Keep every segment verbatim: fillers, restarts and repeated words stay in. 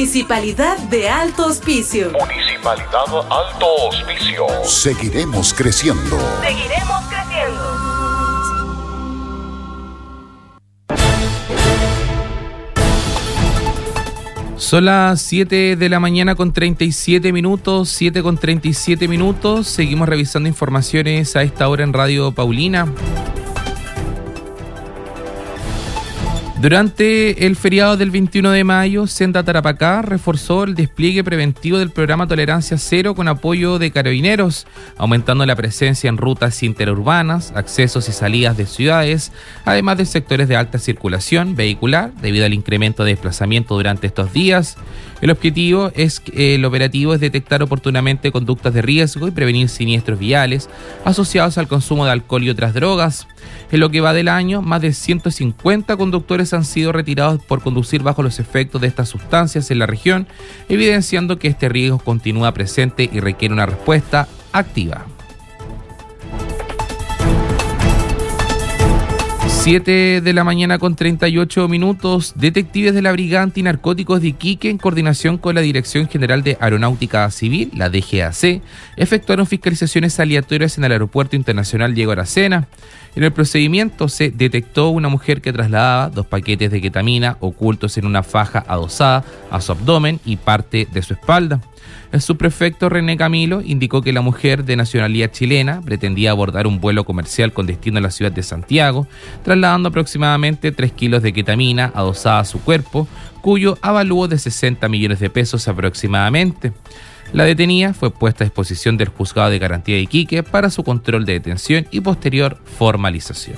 Municipalidad de Alto Hospicio. Municipalidad Alto Hospicio. Seguiremos creciendo. Seguiremos creciendo. Son las siete de la mañana con treinta y siete minutos, siete con treinta y siete minutos. Seguimos revisando informaciones a esta hora en Radio Paulina. Durante el feriado del veintiuno de mayo, Senda Tarapacá reforzó el despliegue preventivo del programa Tolerancia Cero con apoyo de carabineros, aumentando la presencia en rutas interurbanas, accesos y salidas de ciudades, además de sectores de alta circulación vehicular, debido al incremento de desplazamiento durante estos días. El objetivo es que el operativo es detectar oportunamente conductas de riesgo y prevenir siniestros viales asociados al consumo de alcohol y otras drogas. En lo que va del año, más de ciento cincuenta conductores han sido retirados por conducir bajo los efectos de estas sustancias en la región, evidenciando que este riesgo continúa presente y requiere una respuesta activa. siete de la mañana con treinta y ocho minutos. Detectives de la Brigada Antinarcóticos de Iquique, en coordinación con la Dirección General de Aeronáutica Civil, la D G A C, efectuaron fiscalizaciones aleatorias en el Aeropuerto Internacional Diego Aracena. En el procedimiento se detectó una mujer que trasladaba dos paquetes de ketamina ocultos en una faja adosada a su abdomen y parte de su espalda. El subprefecto René Camilo indicó que la mujer, de nacionalidad chilena, pretendía abordar un vuelo comercial con destino a la ciudad de Santiago, trasladando aproximadamente tres kilos de ketamina adosada a su cuerpo, cuyo avalúo de sesenta millones de pesos aproximadamente. La detenida fue puesta a disposición del Juzgado de Garantía de Iquique para su control de detención y posterior formalización.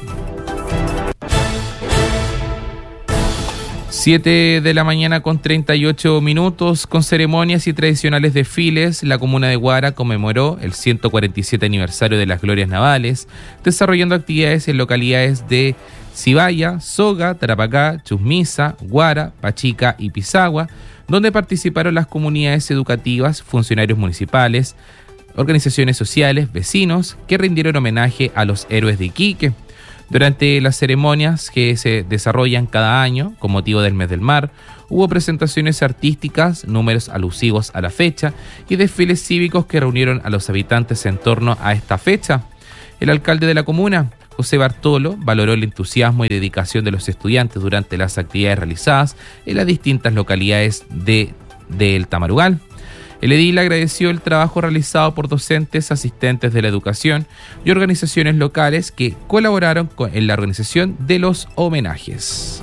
siete de la mañana con treinta y ocho minutos. Con ceremonias y tradicionales desfiles, la comuna de Guara conmemoró el ciento cuarenta y siete aniversario de las glorias navales, desarrollando actividades en localidades de Cibaya, Soga, Tarapacá, Chusmisa, Guara, Pachica y Pisagua, donde participaron las comunidades educativas, funcionarios municipales, organizaciones sociales, vecinos, que rindieron homenaje a los héroes de Iquique. Durante las ceremonias que se desarrollan cada año con motivo del mes del mar, hubo presentaciones artísticas, números alusivos a la fecha y desfiles cívicos que reunieron a los habitantes en torno a esta fecha. El alcalde de la comuna, José Bartolo, valoró el entusiasmo y dedicación de los estudiantes durante las actividades realizadas en las distintas localidades de, de El Tamarugal. El edil agradeció el trabajo realizado por docentes, asistentes de la educación y organizaciones locales que colaboraron con, en la organización de los homenajes.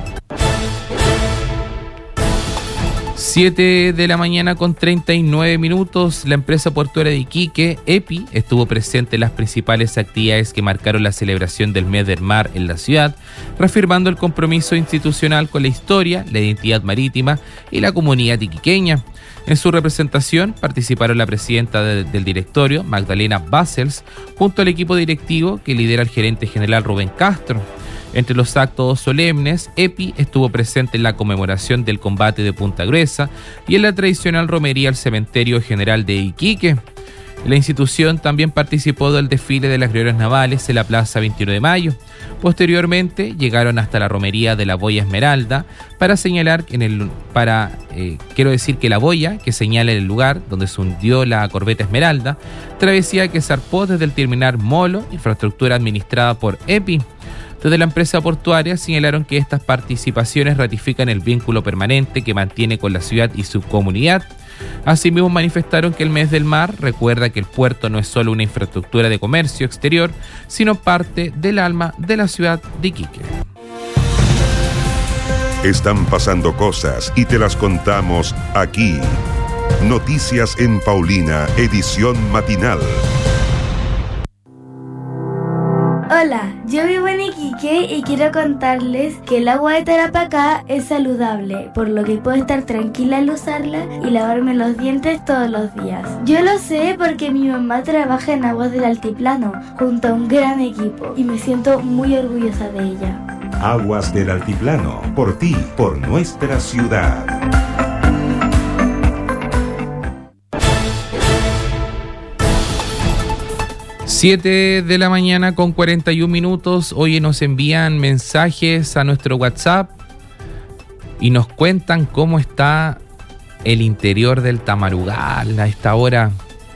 siete de la mañana con treinta y nueve minutos. La empresa portuaria de Iquique, E P I, estuvo presente en las principales actividades que marcaron la celebración del mes del mar en la ciudad, reafirmando el compromiso institucional con la historia, la identidad marítima y la comunidad iquiqueña. En su representación participaron la presidenta de, del directorio, Magdalena Basels, junto al equipo directivo que lidera el gerente general Rubén Castro. Entre los actos solemnes, E P I estuvo presente en la conmemoración del combate de Punta Gruesa y en la tradicional romería al Cementerio General de Iquique. La institución también participó del desfile de las glorias navales en la Plaza veintiuno de mayo. Posteriormente llegaron hasta la romería de la Boya Esmeralda para señalar en el para eh, quiero decir que la boya que señala el lugar donde se hundió la corbeta Esmeralda, travesía que zarpó desde el terminal Molo, infraestructura administrada por E P I. Desde la empresa portuaria señalaron que estas participaciones ratifican el vínculo permanente que mantiene con la ciudad y su comunidad. Asimismo manifestaron que el mes del mar recuerda que el puerto no es solo una infraestructura de comercio exterior, sino parte del alma de la ciudad de Iquique. Están pasando cosas y te las contamos aquí. Noticias en Paulina, edición matinal. Hola, yo vivo en Iquique y quiero contarles que el agua de Tarapacá es saludable, por lo que puedo estar tranquila al usarla y lavarme los dientes todos los días. Yo lo sé porque mi mamá trabaja en Aguas del Altiplano, junto a un gran equipo, y me siento muy orgullosa de ella. Aguas del Altiplano, por ti, por nuestra ciudad. siete de la mañana con cuarenta y un minutos. Hoy nos envían mensajes a nuestro WhatsApp y nos cuentan cómo está el interior del Tamarugal a esta hora.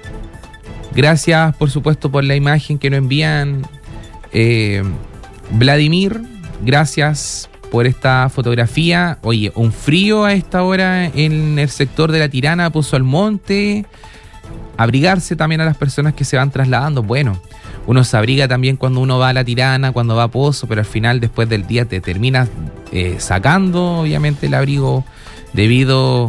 Gracias, por supuesto, por la imagen que nos envían. Eh, Vladimir, gracias por esta fotografía. Oye, un frío a esta hora en el sector de La Tirana, Pozo Almonte. Abrigarse también a las personas que se van trasladando. Bueno, uno se abriga también cuando uno va a La Tirana, cuando va a Pozo, pero al final, después del día, te terminas eh, sacando, obviamente, el abrigo debido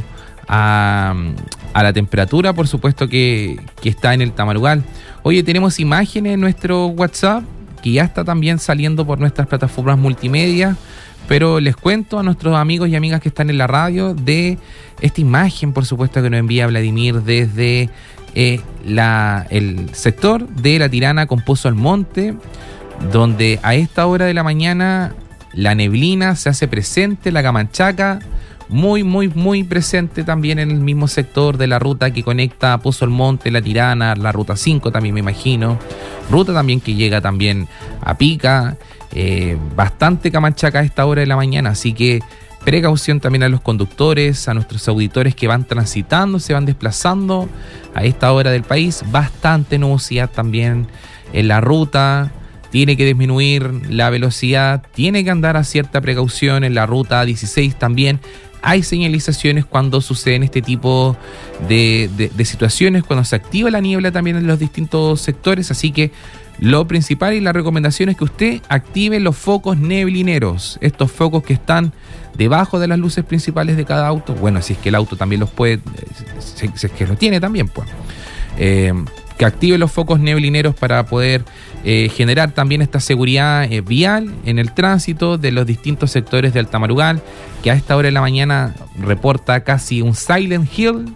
a, a la temperatura, por supuesto, que, que está en el Tamarugal. Oye, tenemos imágenes en nuestro WhatsApp, que ya está también saliendo por nuestras plataformas multimedia, pero les cuento a nuestros amigos y amigas que están en la radio de esta imagen, por supuesto, que nos envía Vladimir desde eh, la, el sector de La Tirana con Pozo Almonte, donde a esta hora de la mañana la neblina se hace presente, la camanchaca muy, muy, muy presente también en el mismo sector de la ruta que conecta Pozo Almonte, La Tirana, la ruta cinco también me imagino, ruta también que llega también a Pica, eh, bastante camanchaca a esta hora de la mañana, así que precaución también a los conductores, a nuestros auditores que van transitando, se van desplazando a esta hora del país, bastante nubosidad también en la ruta. Tiene que disminuir la velocidad, tiene que andar a cierta precaución en la ruta dieciséis también. Hay señalizaciones cuando suceden este tipo de, de, de situaciones, cuando se activa la niebla también en los distintos sectores, así que lo principal y la recomendación es que usted active los focos neblineros, estos focos que están debajo de las luces principales de cada auto, bueno, si es que el auto también los puede, si, si es que lo tiene también, pues, eh, que active los focos neblineros para poder eh, generar también esta seguridad eh, vial en el tránsito de los distintos sectores del Tamarugal, que a esta hora de la mañana reporta casi un Silent Hill,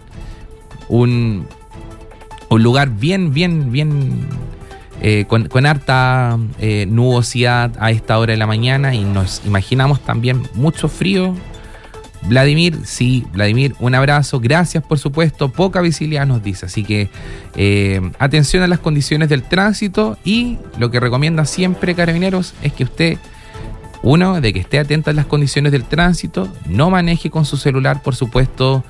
un, un lugar bien, bien, bien eh, con, con harta eh, nubosidad a esta hora de la mañana, y nos imaginamos también mucho frío. Vladimir, sí, Vladimir, un abrazo, gracias por supuesto, poca visibilidad nos dice, así que eh, atención a las condiciones del tránsito, y lo que recomienda siempre Carabineros es que usted, uno, de que esté atento a las condiciones del tránsito, no maneje con su celular, por supuesto,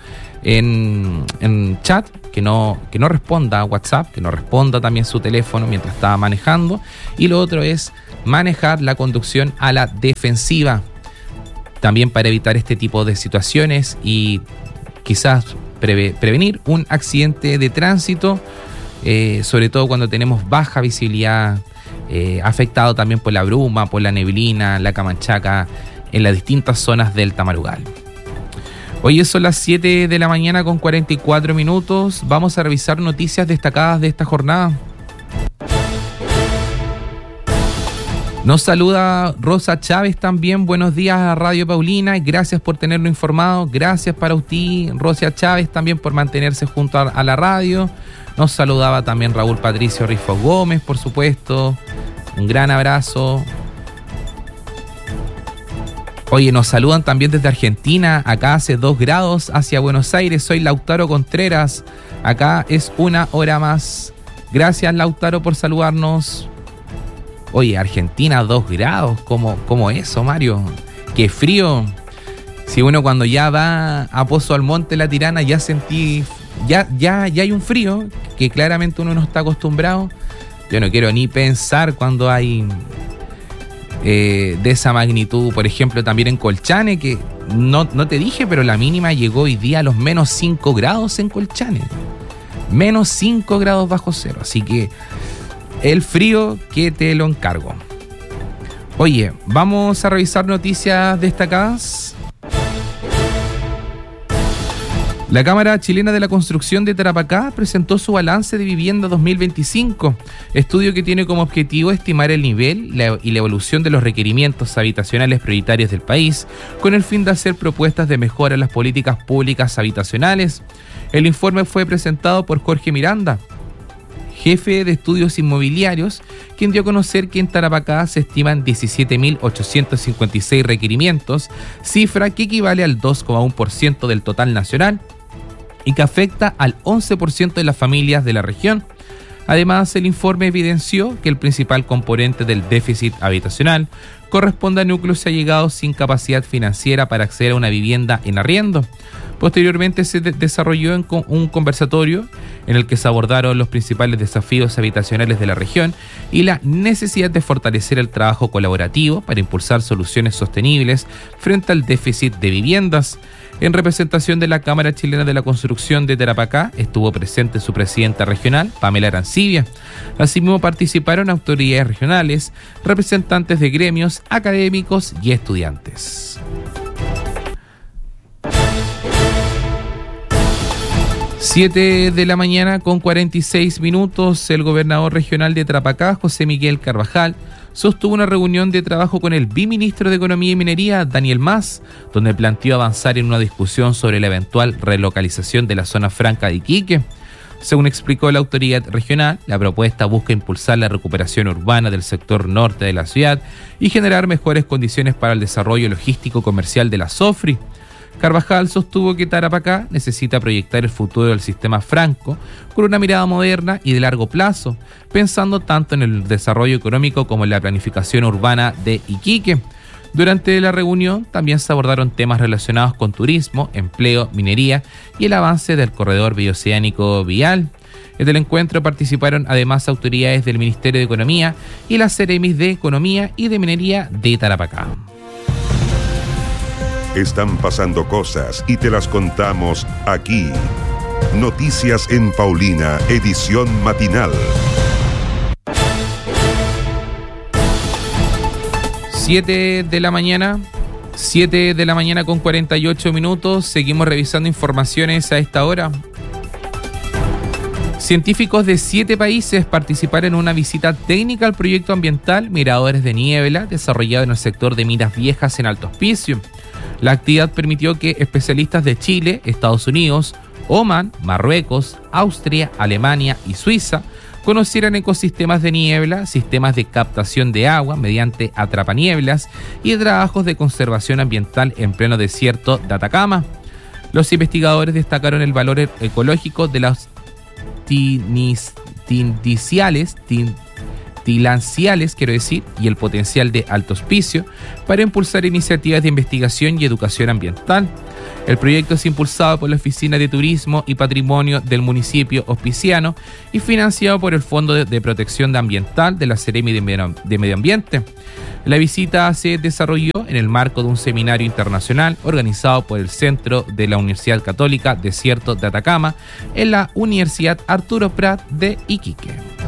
en, en chat, que no, que no responda a WhatsApp, que no responda también su teléfono mientras está manejando, y lo otro es manejar la conducción a la defensiva, también para evitar este tipo de situaciones y quizás preve- prevenir un accidente de tránsito, eh, sobre todo cuando tenemos baja visibilidad, eh, afectado también por la bruma, por la neblina, la camanchaca en las distintas zonas del Tamarugal. Hoy son las siete de la mañana con cuarenta y cuatro minutos. Vamos a revisar noticias destacadas de esta jornada. Nos saluda Rosa Chávez también. Buenos días a Radio Paulina. Gracias por tenerlo informado. Gracias para usted, Rosa Chávez, también por mantenerse junto a, a la radio. Nos saludaba también Raúl Patricio Rifo Gómez, por supuesto. Un gran abrazo. Oye, nos saludan también desde Argentina. Acá hace dos grados hacia Buenos Aires. Soy Lautaro Contreras. Acá es una hora más. Gracias, Lautaro, por saludarnos. Oye, Argentina, dos grados, ¿cómo, cómo eso, Mario? ¡Qué frío! Si uno cuando ya va a Pozo Almonte, La Tirana, ya sentí, ya, ya, ya hay un frío que claramente uno no está acostumbrado. Yo no quiero ni pensar cuando hay eh, de esa magnitud, por ejemplo, también en Colchane, que no, no te dije, pero la mínima llegó hoy día a los menos cinco grados en Colchane. Menos cinco grados bajo cero, así que el frío que te lo encargo. Oye, vamos a revisar noticias destacadas. La Cámara Chilena de la Construcción de Tarapacá presentó su balance de vivienda dos mil veinticinco, estudio que tiene como objetivo estimar el nivel y la evolución de los requerimientos habitacionales prioritarios del país, con el fin de hacer propuestas de mejora en las políticas públicas habitacionales. El informe fue presentado por Jorge Miranda, jefe de estudios inmobiliarios, quien dio a conocer que en Tarapacá se estiman diecisiete mil ochocientos cincuenta y seis requerimientos, cifra que equivale al dos coma uno por ciento del total nacional y que afecta al once por ciento de las familias de la región. Además, el informe evidenció que el principal componente del déficit habitacional corresponde a núcleos allegados sin capacidad financiera para acceder a una vivienda en arriendo. Posteriormente se de- desarrolló en co- un conversatorio en el que se abordaron los principales desafíos habitacionales de la región y la necesidad de fortalecer el trabajo colaborativo para impulsar soluciones sostenibles frente al déficit de viviendas. En representación de la Cámara Chilena de la Construcción de Tarapacá, estuvo presente su presidenta regional, Pamela Arancibia. Asimismo participaron autoridades regionales, representantes de gremios, académicos y estudiantes. siete de la mañana con cuarenta y seis minutos, el gobernador regional de Tarapacá, José Miguel Carvajal, sostuvo una reunión de trabajo con el viceministro de Economía y Minería, Daniel Mas, donde planteó avanzar en una discusión sobre la eventual relocalización de la zona franca de Iquique. Según explicó la autoridad regional, la propuesta busca impulsar la recuperación urbana del sector norte de la ciudad y generar mejores condiciones para el desarrollo logístico comercial de la SOFRI. Carvajal sostuvo que Tarapacá necesita proyectar el futuro del sistema franco con una mirada moderna y de largo plazo, pensando tanto en el desarrollo económico como en la planificación urbana de Iquique. Durante la reunión también se abordaron temas relacionados con turismo, empleo, minería y el avance del corredor bioceánico vial. En el encuentro participaron además autoridades del Ministerio de Economía y las Ceremis de Economía y de Minería de Tarapacá. Están pasando cosas y te las contamos aquí. Noticias en Paulina, edición matinal. siete de la mañana, siete de la mañana con cuarenta y ocho minutos. Seguimos revisando informaciones a esta hora. Científicos de siete países participaron en una visita técnica al proyecto ambiental Miradores de Niebla, desarrollado en el sector de Minas Viejas en Alto Hospicio. La actividad permitió que especialistas de Chile, Estados Unidos, Oman, Marruecos, Austria, Alemania y Suiza conocieran ecosistemas de niebla, sistemas de captación de agua mediante atrapanieblas y trabajos de conservación ambiental en pleno desierto de Atacama. Los investigadores destacaron el valor ecológico de los tinis, tindiciales, tin, tilanciales, quiero decir, y el potencial de Alto Hospicio para impulsar iniciativas de investigación y educación ambiental. El proyecto es impulsado por la Oficina de Turismo y Patrimonio del municipio hospiciano y financiado por el Fondo de, de Protección Ambiental de la Seremi de Medio, de Medio Ambiente. La visita se desarrolló en el marco de un seminario internacional organizado por el Centro de la Universidad Católica Desierto de Atacama en la Universidad Arturo Prat de Iquique.